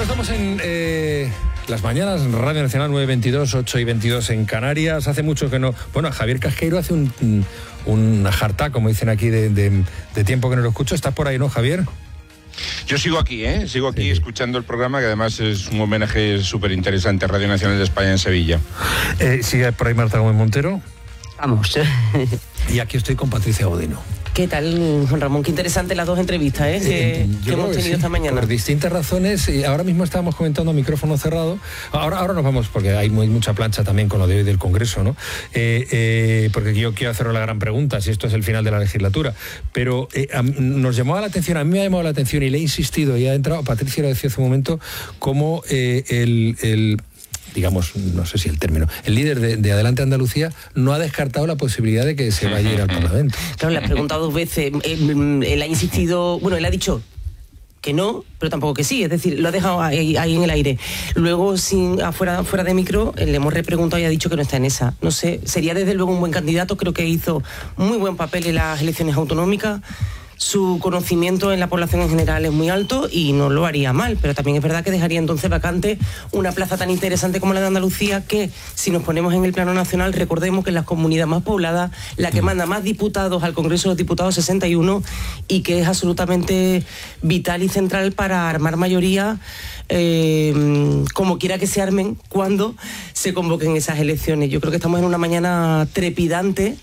Estamos en las mañanas, Radio Nacional 9:22, 8:22 en Canarias. Hace mucho que no... Bueno, Javier Casqueiro hace una jartá, como dicen aquí, de tiempo que no lo escucho. ¿Estás por ahí, no, Javier? Yo sigo aquí, sigo aquí escuchando el programa, que además es un homenaje súper interesante a Radio Nacional de España en Sevilla. Sigue por ahí Marta Gómez Montero. Vamos. Y aquí estoy con Patricia Godino. ¿Qué tal, Juan Ramón? Qué interesante las dos entrevistas que hemos tenido esta mañana. Por distintas razones, y ahora mismo estábamos comentando a micrófono cerrado. Ahora nos vamos, porque hay mucha plancha también con lo de hoy del Congreso, ¿no? Porque yo quiero hacer la gran pregunta, si esto es el final de la legislatura. Pero nos llamó la atención, a mí me ha llamado la atención y le he insistido, y ha entrado, Patricia lo decía hace un momento, como digamos, no sé si el término, el líder de Adelante Andalucía no ha descartado la posibilidad de que se vaya a ir al Parlamento. Claro, le has preguntado 2 veces, él ha insistido, bueno, él ha dicho que no, pero tampoco que sí, es decir, lo ha dejado ahí en el aire. Luego, fuera de micro, le hemos repreguntado y ha dicho que no está en esa. No sé, sería desde luego un buen candidato, creo que hizo muy buen papel en las elecciones autonómicas. Su conocimiento en la población en general es muy alto y no lo haría mal, pero también es verdad que dejaría entonces vacante una plaza tan interesante como la de Andalucía, que si nos ponemos en el plano nacional, recordemos que es la comunidad más poblada, la que manda más diputados al Congreso de los Diputados, 61, y que es absolutamente vital y central para armar mayoría, como quiera que se armen, cuando se convoquen esas elecciones. Yo creo que estamos en una mañana trepidante.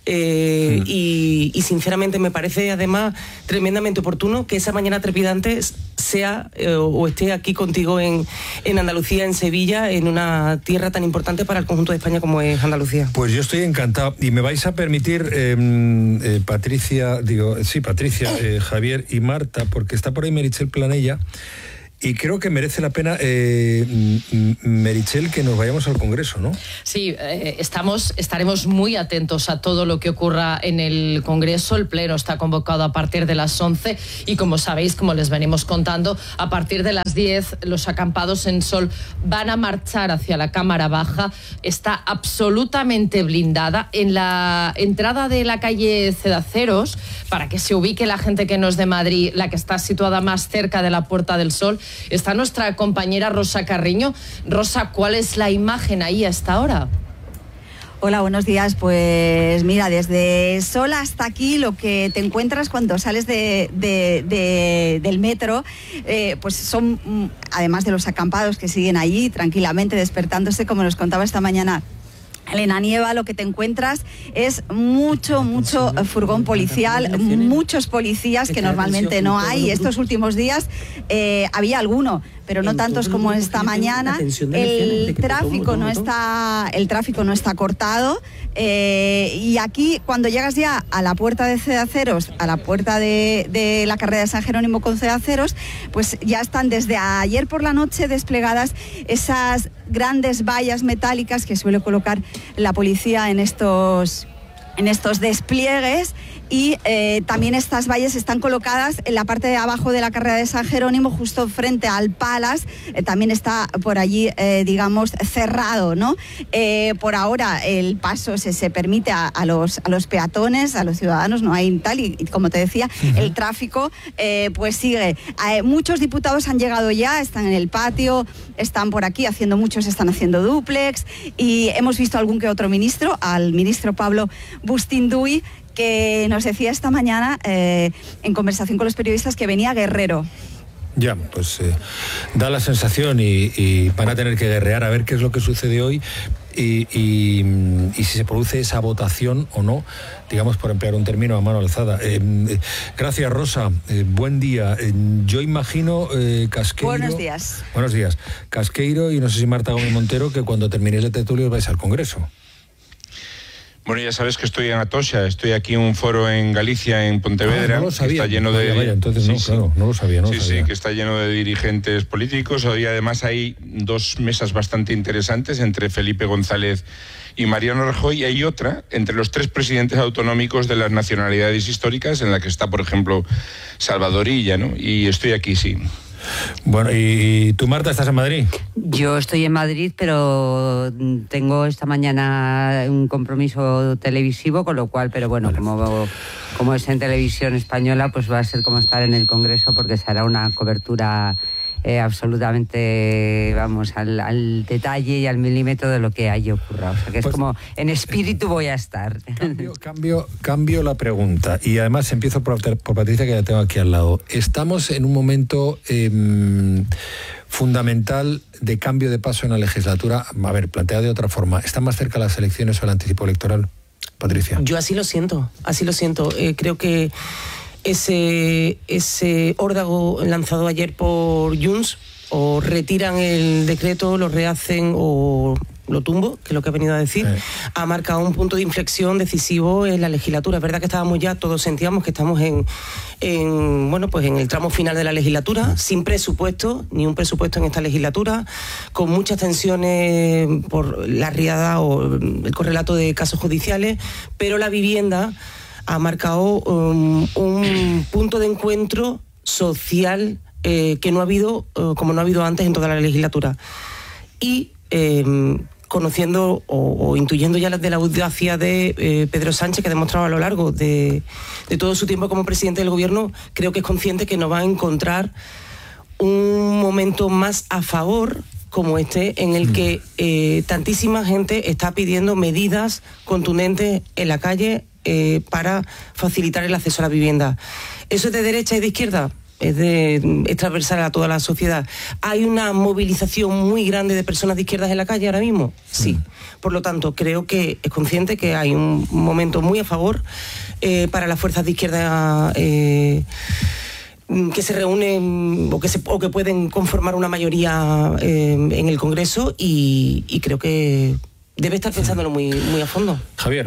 Y sinceramente me parece además tremendamente oportuno que esa mañana trepidante sea o esté aquí contigo en Andalucía, en Sevilla, en una tierra tan importante para el conjunto de España como es Andalucía. Pues yo estoy encantado y me vais a permitir, Patricia, Javier y Marta, porque está por ahí Meritxell Planella. Y creo que merece la pena, Meritxell, que nos vayamos al Congreso, ¿no? Sí, estaremos muy atentos a todo lo que ocurra en el Congreso. El Pleno está convocado a partir de las 11 y, como sabéis, como les venimos contando, a partir de las 10 los acampados en Sol van a marchar hacia la Cámara Baja. Está absolutamente blindada. En la entrada de la calle Cedaceros, para que se ubique la gente que no es de Madrid, la que está situada más cerca de la Puerta del Sol, está nuestra compañera Rosa Carriño. Rosa, ¿cuál es la imagen ahí a esta hora? Hola, buenos días. Pues mira, desde Sol hasta aquí lo que te encuentras cuando sales del metro, pues son, además de los acampados que siguen allí tranquilamente despertándose, como nos contaba esta mañana Elena Nieva, lo que te encuentras es mucho furgón policial, muchos policías que normalmente no hay. Estos últimos días había alguno, pero no tantos como esta mañana. El tráfico no está cortado, y aquí, cuando llegas ya a la puerta de Cedaceros, a la puerta de la carrera de San Jerónimo con Cedaceros, pues ya están desde ayer por la noche desplegadas esas grandes vallas metálicas que suele colocar la policía en estos despliegues, y también estas vallas están colocadas en la parte de abajo de la carrera de San Jerónimo, justo frente al Palace. También está por allí, digamos, cerrado, ¿no? Por ahora el paso se permite a los peatones, a los ciudadanos, no hay tal, y como te decía, el tráfico pues sigue. Muchos diputados han llegado ya, están en el patio, están por aquí muchos están haciendo dúplex, y hemos visto algún que otro ministro, al ministro Pablo Bustinduy, que nos decía esta mañana, en conversación con los periodistas, que venía guerrero. Ya, pues da la sensación y van a tener que guerrear a ver qué es lo que sucede hoy y si se produce esa votación o no, digamos, por emplear un término a mano alzada. Gracias, Rosa. Buen día. Yo imagino, Casqueiro... Buenos días. Buenos días. Casqueiro y no sé si Marta Gómez Montero, que cuando terminéis el tertulio vais al Congreso. Bueno, ya sabes que estoy en Atocha, estoy aquí en un foro en Galicia, en Pontevedra, no lo sabía. Que está lleno de... Vaya, entonces sí, claro, no lo sabía. Sí, que está lleno de dirigentes políticos. Hoy además hay 2 mesas bastante interesantes entre Felipe González y Mariano Rajoy, y hay otra entre los 3 presidentes autonómicos de las nacionalidades históricas, en la que está, por ejemplo, Salvador Illa, ¿no? Y estoy aquí, sí. Bueno, ¿y tú, Marta, estás en Madrid? Yo estoy en Madrid, pero tengo esta mañana un compromiso televisivo, con lo cual, pero bueno, vale. Como es en televisión española, pues va a ser como estar en el Congreso, porque se hará una cobertura absolutamente, vamos, al detalle y al milímetro de lo que ahí ocurra. O sea, que es como, en espíritu voy a estar. Cambio la pregunta. Y además empiezo por Patricia, que la tengo aquí al lado. Estamos en un momento fundamental de cambio de paso en la legislatura. A ver, planteado de otra forma. ¿Están más cerca las elecciones o el anticipo electoral, Patricia? Yo así lo siento. Creo que ese órdago lanzado ayer por Junts, o retiran el decreto, lo rehacen o lo tumbo, que es lo que he venido a decir, ha marcado un punto de inflexión decisivo en la legislatura. Es verdad que estábamos ya, todos sentíamos que estamos en el tramo final de la legislatura, sin presupuesto, ni un presupuesto en esta legislatura, con muchas tensiones por la riada o el correlato de casos judiciales, pero la vivienda ha marcado un punto de encuentro social que no ha habido, como no ha habido antes en toda la legislatura. Y conociendo o intuyendo ya de la audacia de Pedro Sánchez, que ha demostrado a lo largo de todo su tiempo como presidente del gobierno, creo que es consciente que no va a encontrar un momento más a favor como este, en el que tantísima gente está pidiendo medidas contundentes en la calle para facilitar el acceso a la vivienda. ¿Eso es de derecha y de izquierda? Es transversal a toda la sociedad. ¿Hay una movilización muy grande de personas de izquierdas en la calle ahora mismo? Sí. Por lo tanto, creo que es consciente que hay un momento muy a favor para las fuerzas de izquierda que se reúnen o que pueden conformar una mayoría en el Congreso, y creo que debe estar pensándolo muy, muy a fondo. Javier.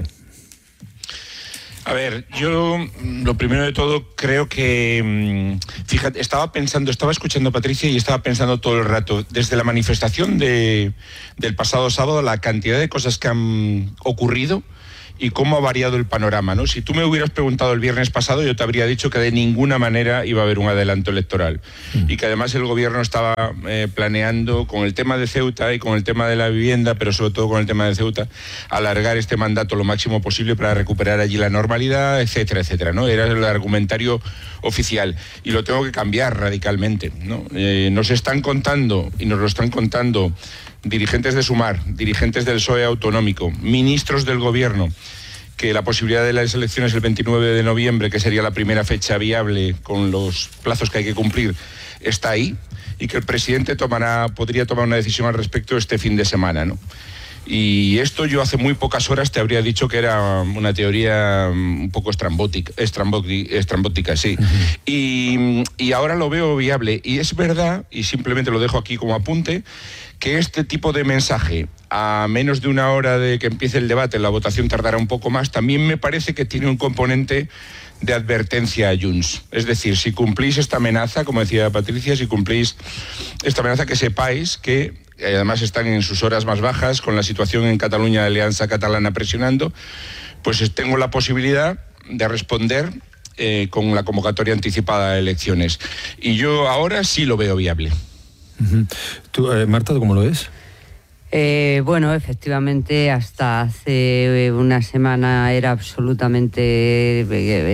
A ver, yo lo primero de todo creo que, fíjate, estaba escuchando a Patricia y estaba pensando todo el rato, desde la manifestación del pasado sábado, la cantidad de cosas que han ocurrido y cómo ha variado el panorama, ¿no? Si tú me hubieras preguntado el viernes pasado, yo te habría dicho que de ninguna manera iba a haber un adelanto electoral y que además el gobierno estaba planeando, con el tema de Ceuta y con el tema de la vivienda, pero sobre todo con el tema de Ceuta, alargar este mandato lo máximo posible para recuperar allí la normalidad, etcétera, etcétera, ¿no? Era el argumentario oficial y lo tengo que cambiar radicalmente, ¿no? Nos están contando y nos lo están contando dirigentes de Sumar, dirigentes del PSOE autonómico, ministros del gobierno, que la posibilidad de las elecciones el 29 de noviembre, que sería la primera fecha viable con los plazos que hay que cumplir, está ahí, y que el presidente podría tomar una decisión al respecto este fin de semana, ¿no? Y esto yo hace muy pocas horas te habría dicho que era una teoría un poco estrambótica, sí. Y ahora lo veo viable. Y es verdad, y simplemente lo dejo aquí como apunte, que este tipo de mensaje, a menos de una hora de que empiece el debate, la votación tardará un poco más, también me parece que tiene un componente de advertencia a Junts. Es decir, si cumplís esta amenaza, como decía Patricia, si cumplís esta amenaza, que sepáis que además están en sus horas más bajas, con la situación en Cataluña, de Alianza Catalana presionando, pues tengo la posibilidad de responder con la convocatoria anticipada de elecciones. Y yo ahora sí lo veo viable. ¿Tú, Marta, cómo lo ves? Bueno, efectivamente, hasta hace una semana era absolutamente,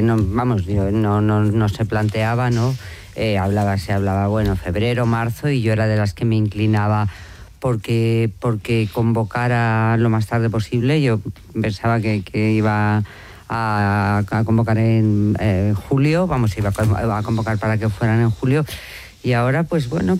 no se planteaba, ¿no? Se hablaba, bueno, febrero, marzo, y yo era de las que me inclinaba porque convocara lo más tarde posible. Yo pensaba que iba a convocar en julio, iba a convocar para que fueran en julio. Y ahora, pues bueno,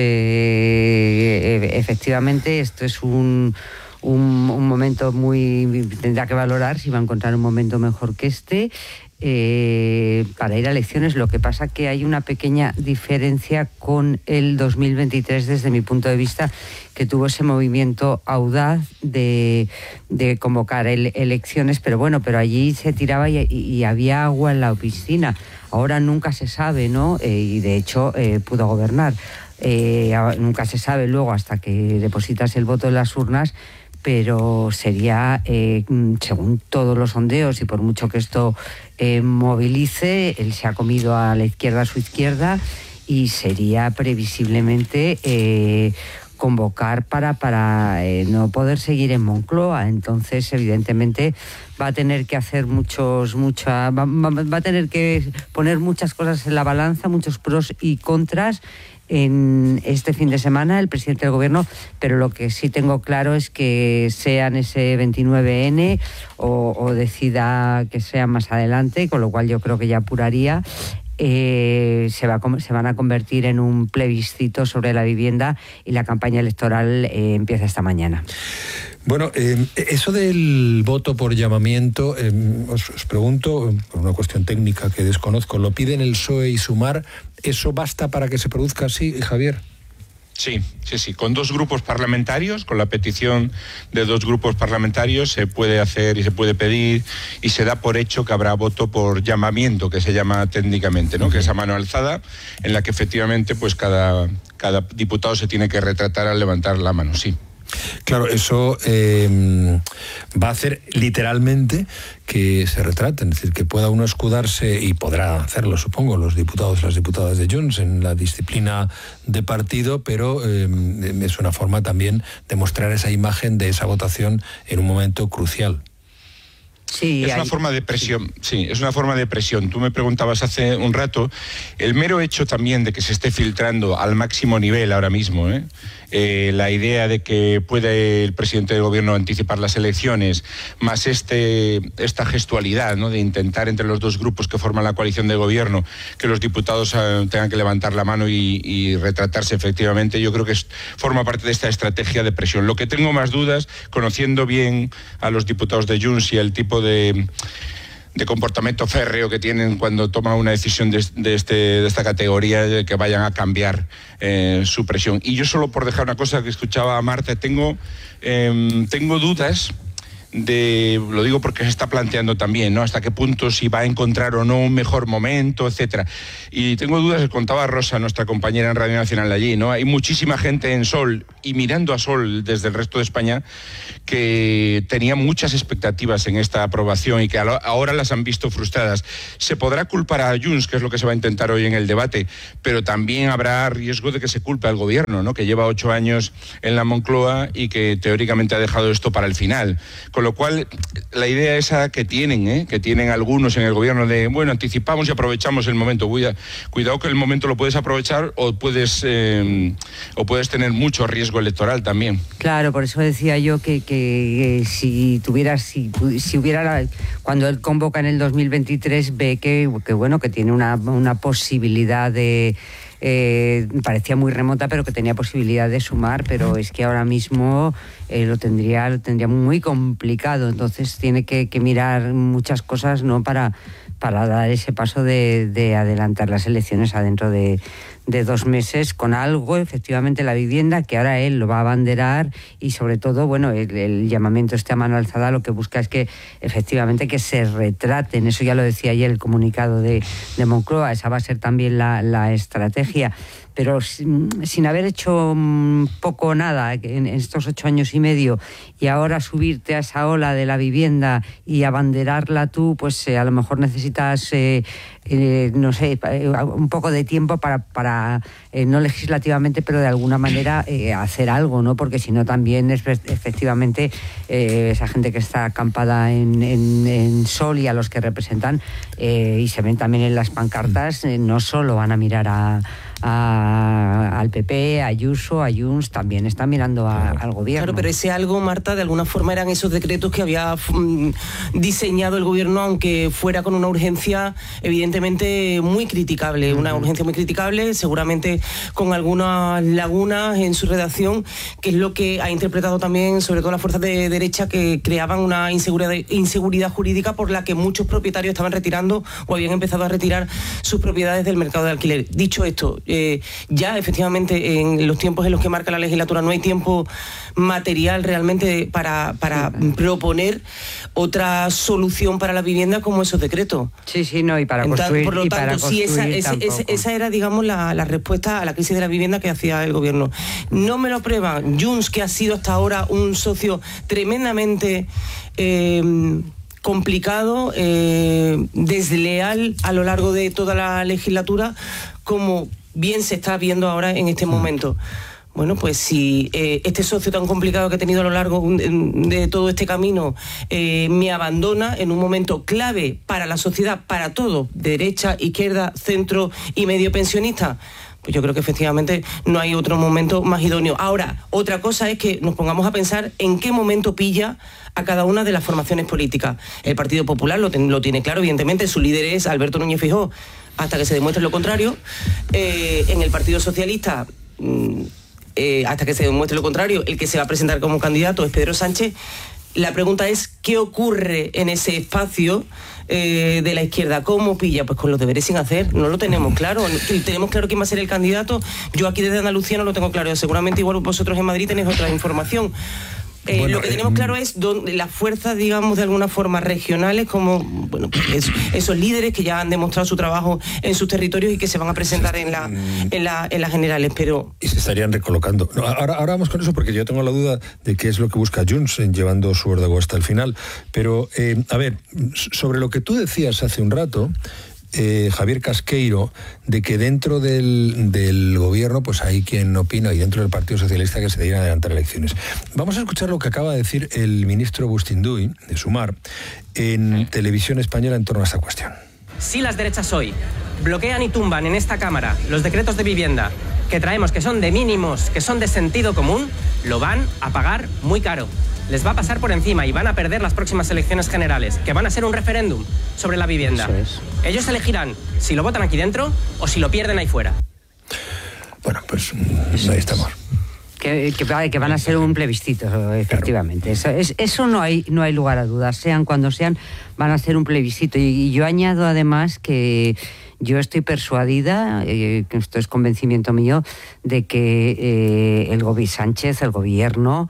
efectivamente esto es un momento tendrá que valorar si va a encontrar un momento mejor que este para ir a elecciones. Lo que pasa que hay una pequeña diferencia con el 2023 desde mi punto de vista, que tuvo ese movimiento audaz de convocar elecciones, pero allí se tiraba y había agua en la piscina. Ahora nunca se sabe, ¿no? Y de hecho pudo gobernar. Nunca se sabe luego hasta que depositas el voto en las urnas, pero sería, según todos los sondeos, y por mucho que esto movilice, él se ha comido a la izquierda, a su izquierda, y sería previsiblemente convocar para no poder seguir en Moncloa. Entonces, evidentemente, va a tener que hacer va a tener que poner muchas cosas en la balanza, muchos pros y contras, en este fin de semana, el presidente del gobierno, pero lo que sí tengo claro es que sean ese 29N o decida que sea más adelante, con lo cual yo creo que ya apuraría. Se van a convertir en un plebiscito sobre la vivienda y la campaña electoral empieza esta mañana. Bueno, eso del voto por llamamiento, os pregunto, por una cuestión técnica que desconozco, ¿lo piden el PSOE y Sumar? ¿Eso basta para que se produzca así, Javier? Sí, con 2 grupos parlamentarios, con la petición de 2 grupos parlamentarios se puede hacer y se puede pedir y se da por hecho que habrá voto por llamamiento, que se llama técnicamente, ¿no? Que es a mano alzada, en la que efectivamente pues cada diputado se tiene que retratar al levantar la mano, sí. Claro, eso va a hacer literalmente que se retraten, es decir, que pueda uno escudarse, y podrá hacerlo, supongo, los diputados, las diputadas de Junts en la disciplina de partido, pero es una forma también de mostrar esa imagen de esa votación en un momento crucial. Sí, es una forma de presión, sí, es una forma de presión. Tú me preguntabas hace un rato, el mero hecho también de que se esté filtrando al máximo nivel ahora mismo, la idea de que puede el presidente del gobierno anticipar las elecciones, más esta gestualidad, ¿no?, de intentar entre los 2 grupos que forman la coalición de gobierno que los diputados tengan que levantar la mano y retratarse efectivamente, yo creo que forma parte de esta estrategia de presión. Lo que tengo más dudas, conociendo bien a los diputados de Junts y el tipo de comportamiento férreo que tienen cuando toman una decisión de esta categoría, de que vayan a cambiar su presión. Y yo solo por dejar una cosa que escuchaba a Marta, tengo dudas lo digo porque se está planteando también, ¿no?, hasta qué punto si va a encontrar o no un mejor momento, etcétera. Y tengo dudas, contaba Rosa, nuestra compañera en Radio Nacional allí, ¿no? Hay muchísima gente en Sol y mirando a Sol desde el resto de España que tenía muchas expectativas en esta aprobación y que ahora las han visto frustradas. Se podrá culpar a Junts, que es lo que se va a intentar hoy en el debate, pero también habrá riesgo de que se culpe al gobierno, ¿no?, que lleva 8 años en la Moncloa y que teóricamente ha dejado esto para el final. Con lo cual, la idea esa que tienen algunos en el gobierno de, bueno, anticipamos y aprovechamos el momento. Cuidado que el momento lo puedes aprovechar o puedes tener mucho riesgo electoral también. Claro, por eso decía yo que si hubiera, cuando él convoca en el 2023, ve que tiene una posibilidad de... parecía muy remota, pero que tenía posibilidad de sumar, pero es que ahora mismo lo tendría muy complicado. Entonces tiene que mirar muchas cosas, ¿no?, para dar ese paso de adelantar las elecciones a dentro de 2 meses, con algo, efectivamente, la vivienda, que ahora él lo va a abanderar, y sobre todo, bueno, el llamamiento a mano alzada lo que busca es que efectivamente que se retraten. Eso ya lo decía ayer el comunicado de Moncloa, esa va a ser también la estrategia. Pero sin haber hecho poco o nada en estos 8 años y medio, y ahora subirte a esa ola de la vivienda y abanderarla tú, pues a lo mejor necesitas, no sé, un poco de tiempo para no legislativamente, pero de alguna manera hacer algo, ¿no? Porque si no también efectivamente esa gente que está acampada en Sol y a los que representan, y se ven también en las pancartas, no solo van a mirar al PP, a Ayuso, a Junts, también está mirando al gobierno. Claro, pero ese algo, Marta, de alguna forma eran esos decretos que había diseñado el gobierno, aunque fuera con una urgencia evidentemente muy criticable, una urgencia muy criticable, seguramente con algunas lagunas en su redacción, que es lo que ha interpretado también, sobre todo las fuerzas de derecha, que creaban una inseguridad jurídica por la que muchos propietarios estaban retirando o habían empezado a retirar sus propiedades del mercado de alquiler. Dicho esto, ya efectivamente en los tiempos en los que marca la legislatura no hay tiempo material realmente para proponer otra solución para la vivienda como esos decretos. Sí, no, y para construir. Por lo tanto, sí, esa era, digamos, la respuesta a la crisis de la vivienda que hacía el gobierno. No me lo aprueban. Junts, que ha sido hasta ahora un socio tremendamente complicado, desleal a lo largo de toda la legislatura, como bien se está viendo ahora en este momento. Bueno, pues si este socio tan complicado que he tenido a lo largo de todo este camino me abandona en un momento clave para la sociedad, para todo, derecha, izquierda, centro y medio pensionista, pues yo creo que efectivamente no hay otro momento más idóneo. Ahora, otra cosa es que nos pongamos a pensar en qué momento pilla a cada una de las formaciones políticas. El Partido Popular lo tiene claro, evidentemente, su líder es Alberto Núñez Feijóo, hasta que se demuestre lo contrario. En el Partido Socialista, hasta que se demuestre lo contrario, el que se va a presentar como candidato es Pedro Sánchez. La pregunta es, ¿qué ocurre en ese espacio de la izquierda? ¿Cómo pilla? Pues con los deberes sin hacer. No lo tenemos claro. Tenemos claro quién va a ser el candidato. Yo aquí desde Andalucía no lo tengo claro. Seguramente igual vosotros en Madrid tenéis otra información. Lo que tenemos claro es las fuerzas, digamos, de alguna forma regionales, como bueno, esos líderes que ya han demostrado su trabajo en sus territorios y que se van a presentar en las generales, pero... Y se estarían recolocando. No, ahora vamos con eso, porque yo tengo la duda de qué es lo que busca Junts llevando su órdago hasta el final. Pero, a ver, sobre lo que tú decías hace un rato... Javier Casqueiro, de que dentro del gobierno pues hay quien opina, y dentro del Partido Socialista, que se deberían adelantar elecciones. Vamos a escuchar lo que acaba de decir el ministro Bustinduy, de Sumar, en Televisión Española en torno a esta cuestión. Si las derechas hoy bloquean y tumban en esta Cámara los decretos de vivienda que traemos, que son de mínimos, que son de sentido común, lo van a pagar muy caro. Les va a pasar por encima y van a perder las próximas elecciones generales, que van a ser un referéndum sobre la vivienda. Eso es. Ellos elegirán si lo votan aquí dentro o si lo pierden ahí fuera. Bueno, pues ahí estamos. Que van a ser un plebiscito, efectivamente. Claro. Eso no hay lugar a dudas. Sean cuando sean, van a ser un plebiscito. Y yo añado además que yo estoy persuadida, esto es convencimiento mío, de que Sánchez, el gobierno,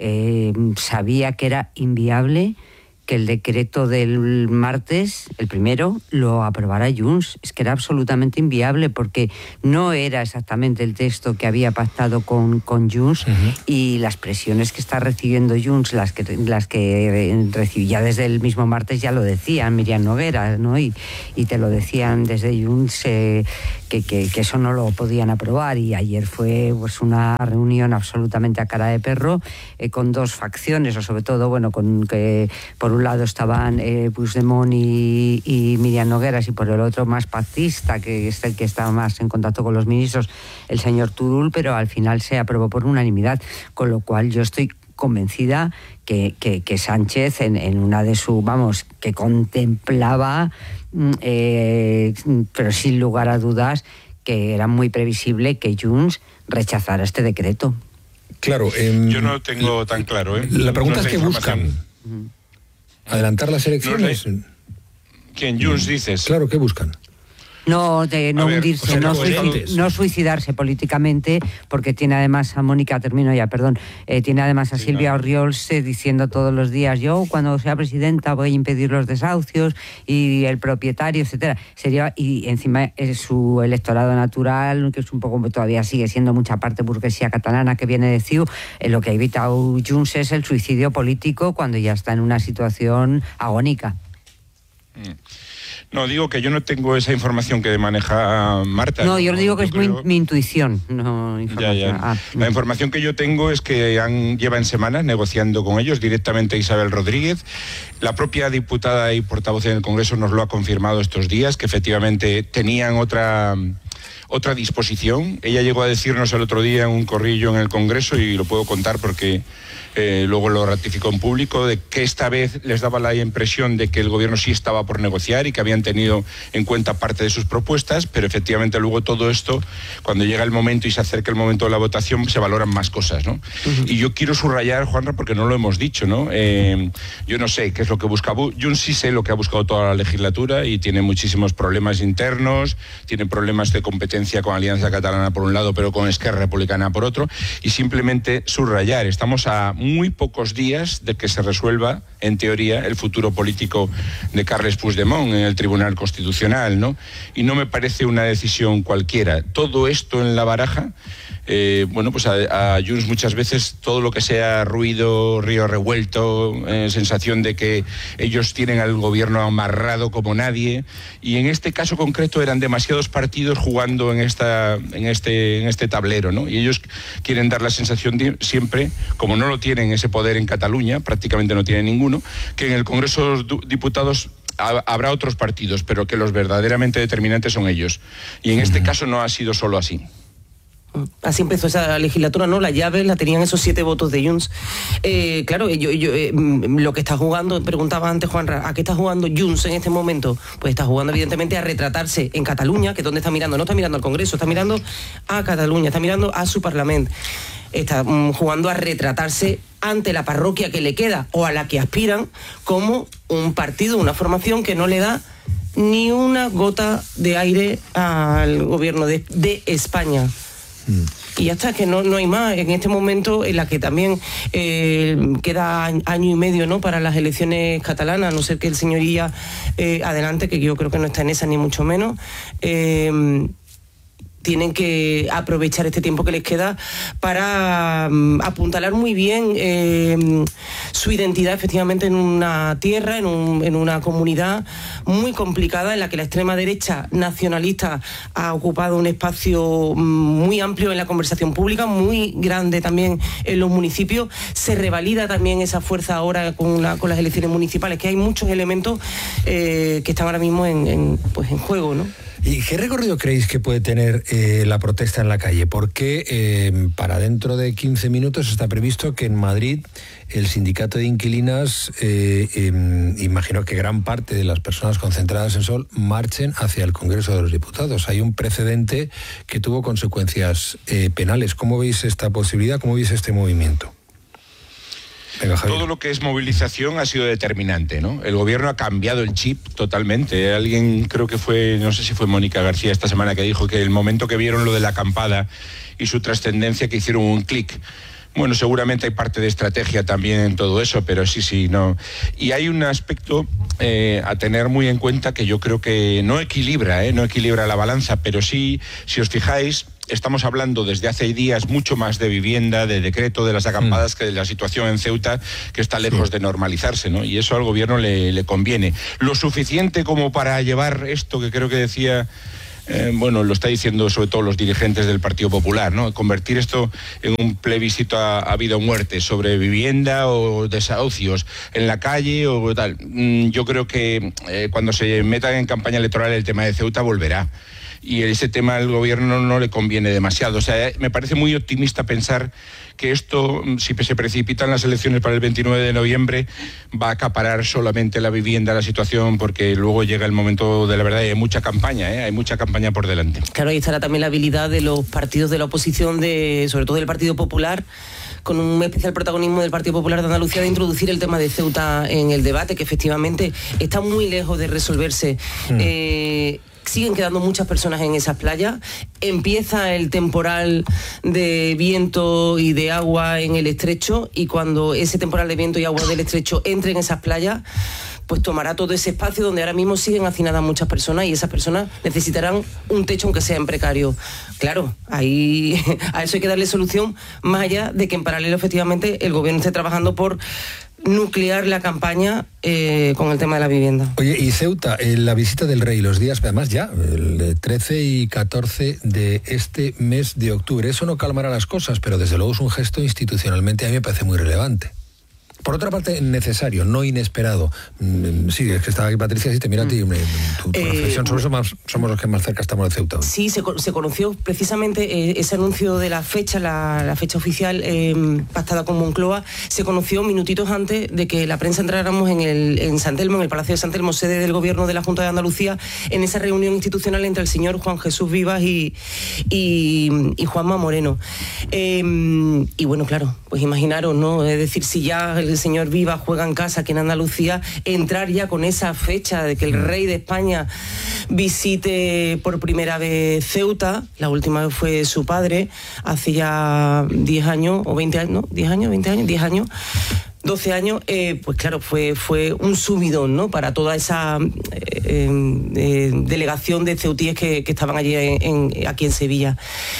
sabía que era inviable que el decreto del martes, el primero, lo aprobara Junts. Es que era absolutamente inviable porque no era exactamente el texto que había pactado con Junts, y las presiones que está recibiendo Junts, las que recibía desde el mismo martes, ya lo decían Miriam Noguera, ¿no? Y te lo decían desde Junts, que eso no lo podían aprobar, y ayer fue pues una reunión absolutamente a cara de perro, con dos facciones, o sobre todo, bueno, con que por un lado estaban Puigdemont y Miriam Nogueras, y por el otro más pactista, que es el que está más en contacto con los ministros, el señor Turull, pero al final se aprobó por unanimidad, con lo cual yo estoy convencida que Sánchez en una de sus, vamos, que contemplaba, pero sin lugar a dudas, que era muy previsible que Junts rechazara este decreto. Claro, yo no lo tengo tan claro. La pregunta es qué buscan. ¿Adelantar las elecciones? ¿Quién? Junts, dices. Claro, ¿qué buscan? No hundirse, o sea, no suicidarse políticamente, porque tiene además a Mónica, tiene además a Silvia Orriols diciendo todos los días: yo cuando sea presidenta voy a impedir los desahucios y el propietario, etcétera. Y encima es su electorado natural, que es un poco, todavía sigue siendo mucha parte burguesía catalana que viene de CiU. Lo que ha evitado Junts es el suicidio político cuando ya está en una situación agónica. No, digo que yo no tengo esa información que maneja Marta. No, yo digo que es mi intuición, no información. Ya. La información que yo tengo es que llevan semanas negociando con ellos, directamente Isabel Rodríguez. La propia diputada y portavoz en el Congreso nos lo ha confirmado estos días, que efectivamente tenían otra disposición. Ella llegó a decirnos el otro día en un corrillo en el Congreso, y lo puedo contar porque luego lo ratificó en público, de que esta vez les daba la impresión de que el gobierno sí estaba por negociar y que habían tenido en cuenta parte de sus propuestas, pero efectivamente luego todo esto, cuando llega el momento y se acerca el momento de la votación, se valoran más cosas, ¿no? Y yo quiero subrayar, Juanra, porque no lo hemos dicho, ¿no? Yo no sé qué es lo que busca Junts, sí sé lo que ha buscado toda la legislatura, y tiene muchísimos problemas internos, tiene problemas de competencia con Alianza Catalana por un lado, pero con Esquerra Republicana por otro, y simplemente subrayar, estamos a muy pocos días de que se resuelva, en teoría, el futuro político de Carles Puigdemont en el Tribunal Constitucional, ¿no? Y no me parece una decisión cualquiera. Todo esto en la baraja, pues a Junts muchas veces todo lo que sea ruido, río revuelto, sensación de que ellos tienen al gobierno amarrado como nadie, y en este caso concreto eran demasiados partidos jugando en este tablero, ¿no? Y ellos quieren dar la sensación siempre, como no lo tienen ese poder en Cataluña, prácticamente no tienen ninguno, que en el Congreso de los Diputados habrá otros partidos, pero que los verdaderamente determinantes son ellos. Y en este caso no ha sido solo así. Así empezó esa legislatura, ¿no? La llave la tenían esos 7 votos de Junts. Claro, lo que está jugando, preguntaba antes Juanra, ¿a qué está jugando Junts en este momento? Pues está jugando evidentemente a retratarse en Cataluña, que es donde está mirando, no está mirando al Congreso, está mirando a Cataluña, está mirando a su Parlamento. Está jugando a retratarse ante la parroquia que le queda o a la que aspiran como un partido, una formación que no le da ni una gota de aire al gobierno de España. Y ya está, que no hay más en este momento en la que también queda año y medio, ¿no?, para las elecciones catalanas, a no ser que el señor Illa adelante, que yo creo que no está en esa ni mucho menos. Tienen que aprovechar este tiempo que les queda para apuntalar muy bien su identidad efectivamente en una tierra, en una comunidad muy complicada en la que la extrema derecha nacionalista ha ocupado un espacio muy amplio en la conversación pública, muy grande también en los municipios. Se revalida también esa fuerza ahora con las elecciones municipales, que hay muchos elementos que están ahora mismo en juego, ¿no? ¿Y qué recorrido creéis que puede tener la protesta en la calle? Porque para dentro de 15 minutos está previsto que en Madrid el sindicato de inquilinas, imagino que gran parte de las personas concentradas en Sol marchen hacia el Congreso de los Diputados. Hay un precedente que tuvo consecuencias penales. ¿Cómo veis esta posibilidad? ¿Cómo veis este movimiento? Venga, todo lo que es movilización ha sido determinante, ¿no? El gobierno ha cambiado el chip totalmente. Alguien, creo que fue, no sé si fue Mónica García esta semana, que dijo que el momento que vieron lo de la acampada y su trascendencia, que hicieron un clic. Bueno, seguramente hay parte de estrategia también en todo eso, pero sí, no. Y hay un aspecto a tener muy en cuenta que yo creo que no equilibra la balanza, pero sí, si os fijáis, estamos hablando desde hace días mucho más de vivienda, de decreto, de las acampadas, que de la situación en Ceuta, que está lejos de normalizarse, ¿no? Y eso al gobierno le conviene. Lo suficiente como para llevar esto que creo que decía... lo está diciendo sobre todo los dirigentes del Partido Popular, ¿no? Convertir esto en un plebiscito a vida o muerte sobre vivienda o desahucios en la calle o tal. Yo creo que cuando se meta en campaña electoral el tema de Ceuta volverá. Y ese tema al gobierno no le conviene demasiado. O sea, me parece muy optimista pensar que esto, si se precipitan las elecciones para el 29 de noviembre, va a acaparar solamente la vivienda, la situación, porque luego llega el momento de la verdad y hay mucha campaña, hay mucha campaña por delante. Claro, ahí estará también la habilidad de los partidos de la oposición, sobre todo del Partido Popular, con un especial protagonismo del Partido Popular de Andalucía, de introducir el tema de Ceuta en el debate, que efectivamente está muy lejos de resolverse. Siguen quedando muchas personas en esas playas. Empieza el temporal de viento y de agua en el estrecho, y cuando ese temporal de viento y agua del estrecho entre en esas playas, pues tomará todo ese espacio donde ahora mismo siguen hacinadas muchas personas, y esas personas necesitarán un techo aunque sea en precario. Claro, ahí a eso hay que darle solución, más allá de que en paralelo efectivamente el gobierno esté trabajando por nuclear la campaña con el tema de la vivienda. Oye, y Ceuta, la visita del rey, los días, además ya, el 13 y 14 de este mes de octubre, eso no calmará las cosas, pero desde luego es un gesto institucionalmente a mí me parece muy relevante. Por otra parte, necesario, no inesperado. Sí, es que estaba aquí Patricia, sí te mira a ti, tu reflexión sobre eso, somos los que más cerca estamos de Ceuta. Sí, se conoció precisamente ese anuncio de la fecha, la fecha oficial pactada con Moncloa, se conoció minutitos antes de que la prensa entráramos en San Telmo, en el Palacio de San Telmo, sede del Gobierno de la Junta de Andalucía, en esa reunión institucional entre el señor Juan Jesús Vivas y Juanma Moreno. Y bueno, claro, pues imaginaros, ¿no? Es decir, si ya el señor Vivas juega en casa aquí en Andalucía, entrar ya con esa fecha de que el rey de España visite por primera vez Ceuta, la última vez fue su padre, hace ya 10 años, o 20 años, ¿no? 10 años, 20 años, 10 años, 12 años, pues claro, fue un subidón, ¿no?, para toda esa delegación de ceutíes que estaban allí aquí en Sevilla.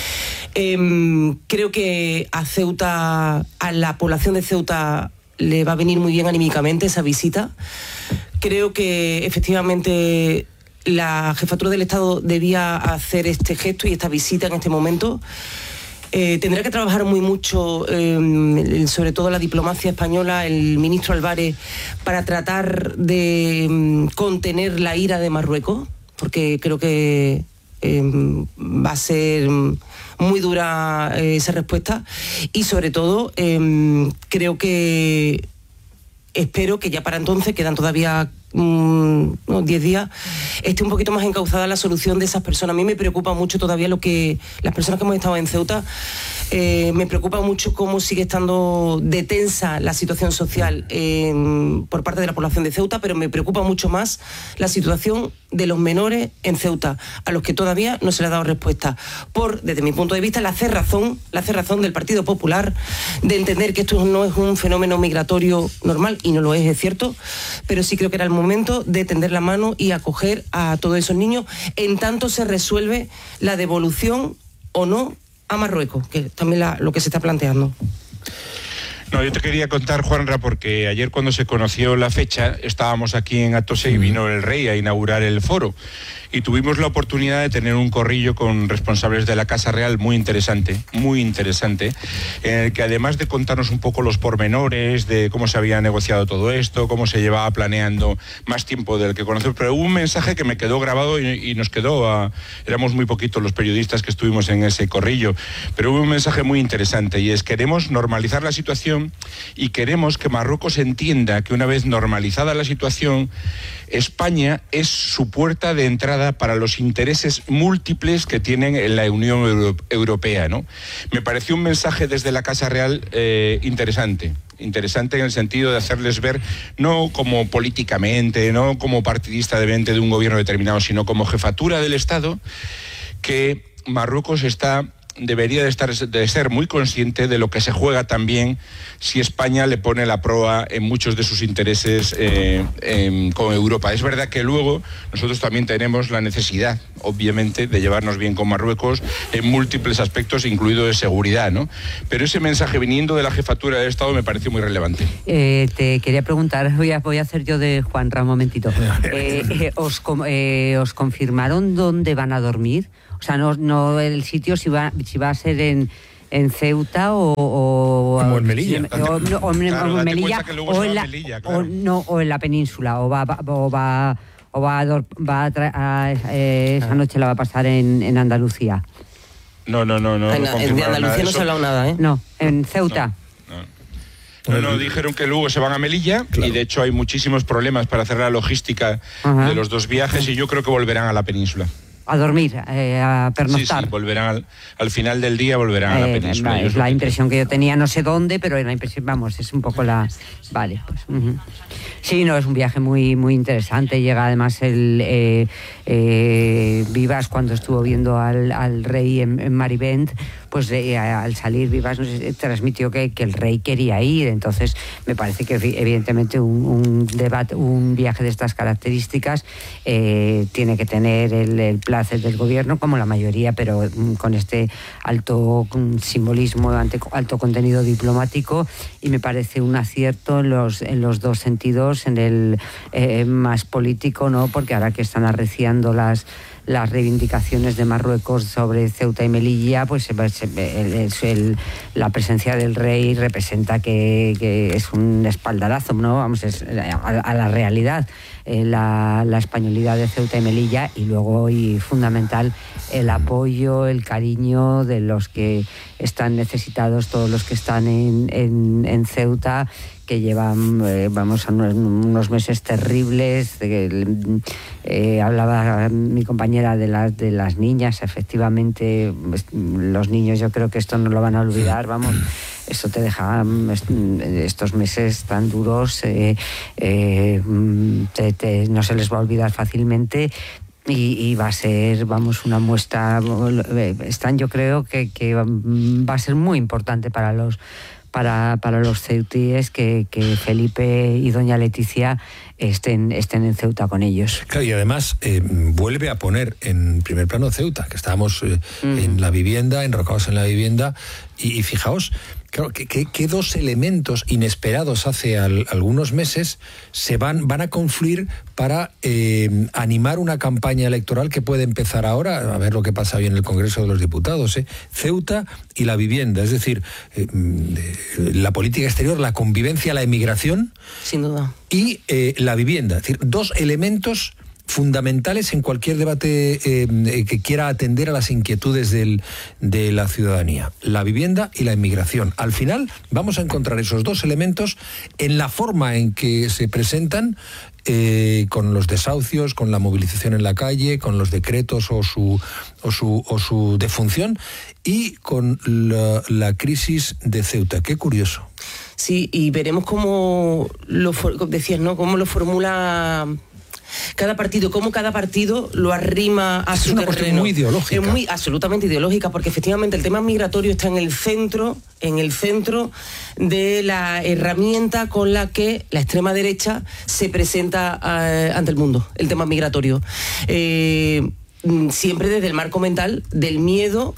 Creo que a Ceuta, a la población de Ceuta, le va a venir muy bien anímicamente esa visita. Creo que efectivamente la Jefatura del Estado debía hacer este gesto y esta visita en este momento. Tendrá que trabajar muy mucho, sobre todo la diplomacia española, el ministro Álvarez, para tratar de contener la ira de Marruecos, porque creo que va a ser muy dura esa respuesta, y sobre todo espero que ya para entonces, quedan todavía 10 días, esté un poquito más encauzada la solución de esas personas. A mí me preocupa mucho todavía las personas que hemos estado en Ceuta, me preocupa mucho cómo sigue estando de tensa la situación social por parte de la población de Ceuta, pero me preocupa mucho más la situación de los menores en Ceuta, a los que todavía no se les ha dado respuesta, desde mi punto de vista, la cerrazón del Partido Popular de entender que esto no es un fenómeno migratorio normal, y no lo es cierto, pero sí creo que era el momento de tender la mano y acoger a todos esos niños, en tanto se resuelve la devolución o no a Marruecos, que es también lo que se está planteando. No, yo te quería contar, Juanra, porque ayer cuando se conoció la fecha, estábamos aquí en Atocha y vino el rey a inaugurar el foro. Y tuvimos la oportunidad de tener un corrillo con responsables de la Casa Real muy interesante, en el que además de contarnos un poco los pormenores de cómo se había negociado todo esto, cómo se llevaba planeando más tiempo del que conocemos, pero hubo un mensaje que me quedó grabado y nos quedó, éramos muy poquitos los periodistas que estuvimos en ese corrillo, pero hubo un mensaje muy interesante, y es: queremos normalizar la situación y queremos que Marruecos entienda que una vez normalizada la situación, España es su puerta de entrada para los intereses múltiples que tienen en la Unión Europea, ¿no? Me pareció un mensaje desde la Casa Real interesante en el sentido de hacerles ver, no como políticamente, no como partidistamente de un gobierno determinado, sino como jefatura del Estado, que Marruecos debería de ser muy consciente de lo que se juega también si España le pone la proa en muchos de sus intereses con Europa. Es verdad que luego nosotros también tenemos la necesidad, obviamente, de llevarnos bien con Marruecos en múltiples aspectos, incluido de seguridad, ¿no? Pero ese mensaje viniendo de la jefatura del Estado me pareció muy relevante. Te quería preguntar, voy a hacer yo de Juanra un momentito. ¿Os confirmaron dónde van a dormir? O sea, no el sitio, si va a ser en Ceuta o en Melilla. En Melilla o en la península, esa noche la va a pasar en Andalucía. No. De Andalucía no se ha hablado nada, ¿eh? No, en Ceuta. No, dijeron que luego se van a Melilla, claro. Y de hecho hay muchísimos problemas para hacer la logística de los dos viajes, y yo creo que volverán a la península. A dormir, a pernoctar. Sí, volverán al final del día, volverán a la península. Es la impresión que yo tenía, no sé dónde, pero la impresión, es un poco la... Vale, pues... Sí, no, es un viaje muy, muy interesante. Llega además Vivas, cuando estuvo viendo al rey en Marivent, pues al salir Vivas transmitió que el rey quería ir. Entonces me parece que evidentemente un viaje de estas características tiene que tener el placer del gobierno, como la mayoría, pero con este alto simbolismo, alto contenido diplomático, y me parece un acierto en los dos sentidos, en el más político, ¿no? Porque ahora que están arreciando las reivindicaciones de Marruecos sobre Ceuta y Melilla, pues la presencia del rey representa que es un espaldarazo, ¿no? Vamos, a la realidad, la españolidad de Ceuta y Melilla, y luego, y fundamental, el apoyo, el cariño de los que están necesitados, todos los que están en Ceuta, que llevan unos meses terribles. Hablaba mi compañera de las niñas. Efectivamente, los niños, yo creo que esto no lo van a olvidar, esto te deja estos meses tan duros, no se les va a olvidar fácilmente. Y va a ser, una muestra, yo creo que va a ser muy importante para los ceutíes que Felipe y doña Leticia estén en Ceuta con ellos. Claro, y además vuelve a poner en primer plano Ceuta, que estábamos en la vivienda, enrocados en la vivienda, y fijaos, claro, que dos elementos inesperados hace algunos meses van a confluir para animar una campaña electoral que puede empezar ahora, a ver lo que pasa hoy en el Congreso de los Diputados, Ceuta y la vivienda, es decir, la política exterior, la convivencia, la emigración, sin duda, y la vivienda, es decir, dos elementos fundamentales en cualquier debate que quiera atender a las inquietudes de la ciudadanía: la vivienda y la inmigración. Al final vamos a encontrar esos dos elementos en la forma en que se presentan, con los desahucios, con la movilización en la calle, con los decretos o su defunción, y con la crisis de Ceuta. Qué curioso. Sí, y veremos cómo decías, ¿no? Cómo lo formula cada partido, cómo cada partido lo arrima a su terreno. Es una cuestión muy ideológica. Es muy, absolutamente ideológica, porque efectivamente el tema migratorio está en el centro de la herramienta con la que la extrema derecha se presenta ante el mundo, el tema migratorio. Siempre desde el marco mental del miedo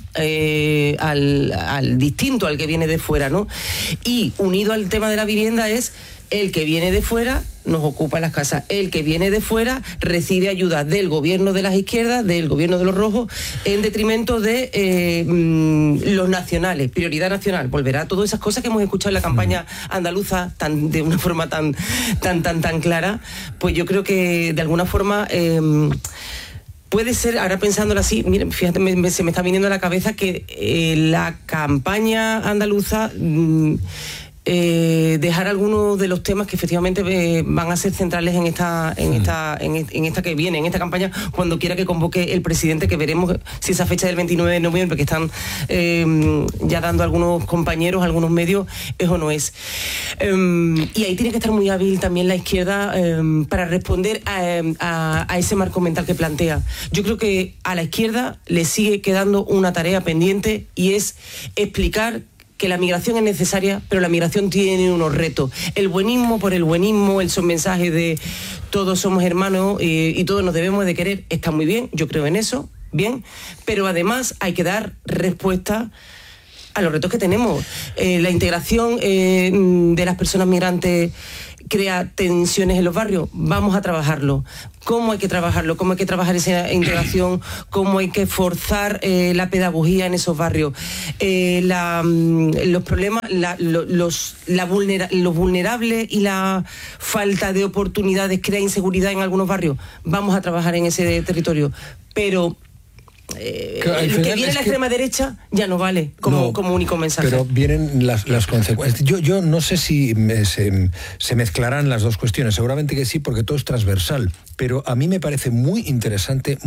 al distinto, al que viene de fuera, ¿no? Y unido al tema de la vivienda es: el que viene de fuera nos ocupa las casas, el que viene de fuera recibe ayuda del gobierno de las izquierdas, del gobierno de los rojos, en detrimento de los nacionales, prioridad nacional. Volverá a todas esas cosas que hemos escuchado en la campaña andaluza de una forma tan clara. Pues yo creo que de alguna forma puede ser, ahora pensándolo así, miren, fíjate, se me está viniendo a la cabeza que la campaña andaluza dejar algunos de los temas que efectivamente van a ser centrales en esta que viene, en esta campaña, cuando quiera que convoque el presidente, que veremos si esa fecha del 29 de noviembre que están ya dando algunos compañeros, algunos medios, es o no es. Y ahí tiene que estar muy hábil también la izquierda para responder a ese marco mental que plantea. Yo creo que a la izquierda le sigue quedando una tarea pendiente, y es explicar que la migración es necesaria, pero la migración tiene unos retos. El buenismo por el buenismo, el mensaje de todos somos hermanos y todos nos debemos de querer, está muy bien, yo creo en eso, bien, pero además hay que dar respuesta a los retos que tenemos. La integración de las personas migrantes crea tensiones en los barrios. Vamos a trabajarlo. ¿Cómo hay que trabajarlo? ¿Cómo hay que trabajar esa integración? ¿Cómo hay que forzar la pedagogía en esos barrios? Los problemas, los vulnerables y la falta de oportunidades crea inseguridad en algunos barrios. Vamos a trabajar en ese territorio. Pero el que viene la extrema derecha ya no vale como único mensaje. Pero vienen las consecuencias. Yo no sé si se mezclarán las dos cuestiones. Seguramente que sí, porque todo es transversal. Pero a mí me parece muy interesante